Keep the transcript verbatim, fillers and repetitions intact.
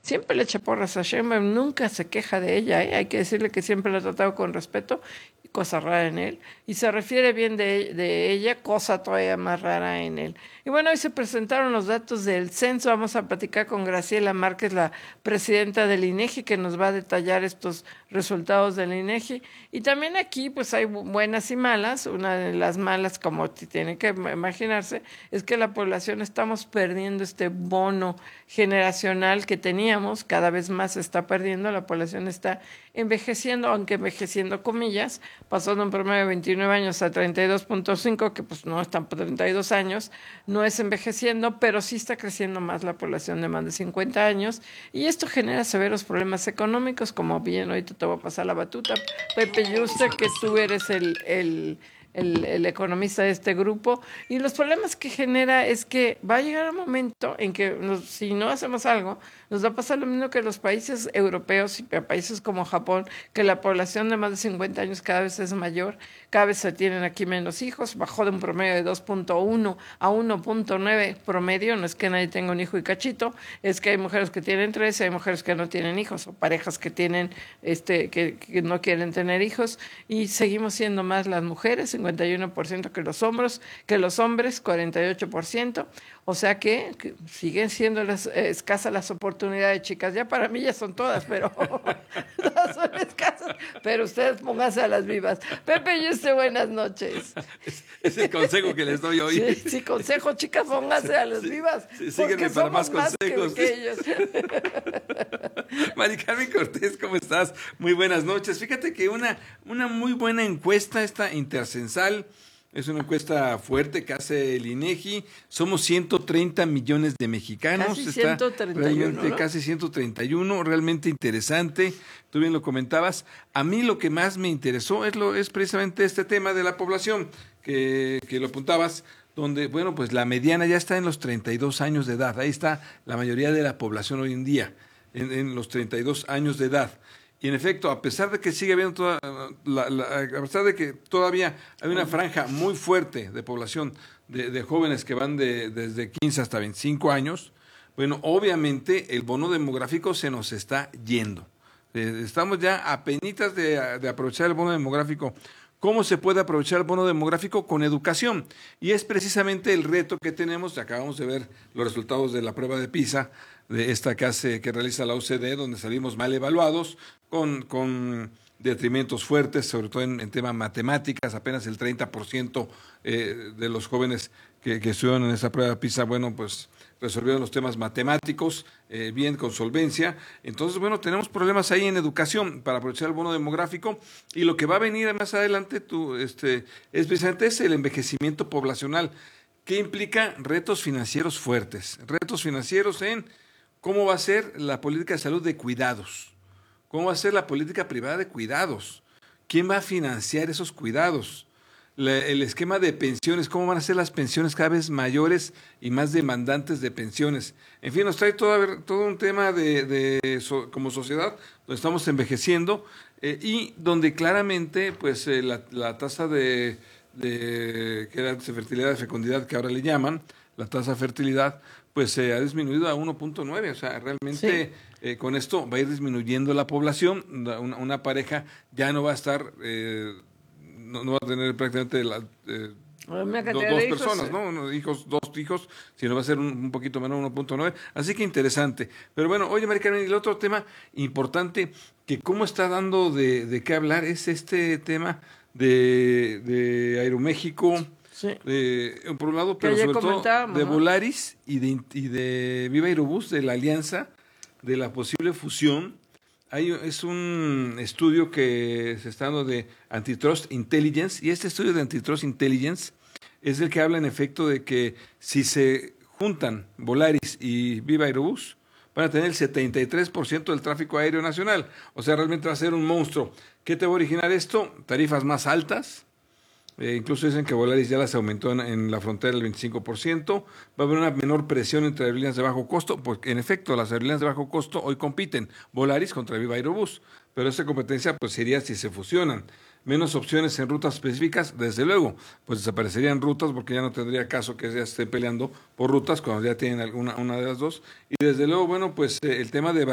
siempre le echa porras a Sheinbaum, nunca se queja de ella, ¿eh? Hay que decirle que siempre la ha tratado con respeto, cosa rara en él, y se refiere bien de, de ella, cosa todavía más rara en él. Y bueno, hoy se presentaron los datos del censo, vamos a platicar con Graciela Márquez, la presidenta del INEGI, que nos va a detallar estos resultados del INEGI, y también aquí pues hay buenas y malas. Una de las malas, como tiene que imaginarse, es que la población estamos perdiendo este bono generacional que teníamos, cada vez más se está perdiendo, la población está envejeciendo, aunque envejeciendo comillas, pasando en promedio de veintinueve años a treinta y dos punto cinco, que pues no están por treinta y dos años, no es envejeciendo, pero sí está creciendo más la población de más de cincuenta años, y esto genera severos problemas económicos, como bien ahorita te voy a pasar la batuta, Pepe Yuste, que tú eres el, el El, el economista de este grupo, y los problemas que genera es que va a llegar un momento en que nos, si no hacemos algo, nos va a pasar lo mismo que los países europeos y países como Japón, que la población de más de cincuenta años cada vez es mayor, cada vez se tienen aquí menos hijos, bajó de un promedio de dos punto uno a uno punto nueve promedio, no es que nadie tenga un hijo y cachito, es que hay mujeres que tienen tres, hay mujeres que no tienen hijos, o parejas que tienen, este, que, que no quieren tener hijos, y seguimos siendo más las mujeres, cincuenta y uno por ciento que los hombres, que los hombres, cuarenta y ocho por ciento, o sea que, que siguen siendo las, eh, escasas las oportunidades, chicas. Ya para mí ya son todas, pero todas son escasas, pero ustedes pónganse a las vivas. Pepe y usted, buenas noches. Es, es el consejo que les doy hoy. Sí, sí, consejo, chicas, pónganse a las sí, vivas. Sí, síguenme para más consejos. Más que, que ellos. Mari Carmen Cortés, ¿cómo estás? Muy buenas noches. Fíjate que una, una muy buena encuesta, esta intercensal, es una encuesta fuerte que hace el INEGI. Somos ciento treinta millones de mexicanos. Casi Está ciento treinta y uno, realmente ¿no? Casi ciento treinta y uno, realmente interesante. Tú bien lo comentabas. A mí lo que más me interesó es, lo, es precisamente este tema de la población, que, que lo apuntabas, donde, bueno, pues la mediana ya está en los treinta y dos años de edad. Ahí está la mayoría de la población hoy en día, en, en los treinta y dos años de edad. Y en efecto, a pesar de que sigue habiendo toda, la, la, a pesar de que todavía hay una franja muy fuerte de población de, de jóvenes que van de, desde quince hasta veinticinco años, bueno, obviamente el bono demográfico se nos está yendo. Eh, estamos ya a penitas de, de aprovechar el bono demográfico. ¿Cómo se puede aprovechar el bono demográfico? Con educación. Y es precisamente el reto que tenemos. Acabamos de ver los resultados de la prueba de PISA, de esta que hace, que realiza la O C D E, donde salimos mal evaluados, con, con detrimentos fuertes, sobre todo en, en temas matemáticas. Apenas el treinta por ciento eh, de los jóvenes que, que estuvieron en esa prueba de PISA, bueno, pues resolvieron los temas matemáticos eh, bien, con solvencia. Entonces, bueno, tenemos problemas ahí en educación para aprovechar el bono demográfico, y lo que va a venir más adelante tú, este, es precisamente es el envejecimiento poblacional, que implica retos financieros fuertes, retos financieros en cómo va a ser la política de salud de cuidados, cómo va a ser la política privada de cuidados, quién va a financiar esos cuidados, La, el esquema de pensiones, cómo van a ser las pensiones cada vez mayores y más demandantes de pensiones. En fin, nos trae todo, todo un tema de, de so, como sociedad, donde estamos envejeciendo eh, y donde claramente pues eh, la, la tasa de, de, que era de fertilidad, de fecundidad, que ahora le llaman, la tasa de fertilidad, pues se eh, ha disminuido a uno punto nueve, o sea, realmente sí. eh, con esto va a ir disminuyendo la población, una, una pareja ya no va a estar... Eh, No, no va a tener prácticamente la, eh, do, dos hijos, personas, ¿no? Uno, hijos, dos hijos, sino va a ser un, un poquito menos, uno punto nueve. Así que interesante. Pero bueno, oye, Mari Carmen, y el otro tema importante que cómo está dando de, de qué hablar es este tema de, de Aeroméxico, sí. de, por un lado, pero sobre todo de ¿no? Volaris y de, y de Viva Aerobús, de la alianza, de la posible fusión. Hay, es un estudio que se está dando de Antitrust Intelligence, y este estudio de Antitrust Intelligence es el que habla en efecto de que si se juntan Volaris y Viva Aerobús, van a tener el setenta y tres por ciento del tráfico aéreo nacional. O sea, realmente va a ser un monstruo. ¿Qué te va a originar esto? Tarifas más altas. Eh, incluso dicen que Volaris ya las aumentó en, en la frontera del veinticinco por ciento. Va a haber una menor presión entre aerolíneas de bajo costo, porque en efecto las aerolíneas de bajo costo hoy compiten, Volaris contra Viva Aerobús, pero esta competencia pues sería si se fusionan. Menos opciones en rutas específicas, desde luego, pues desaparecerían rutas porque ya no tendría caso que ya estén peleando por rutas cuando ya tienen alguna una de las dos. Y desde luego, bueno, pues eh, el tema de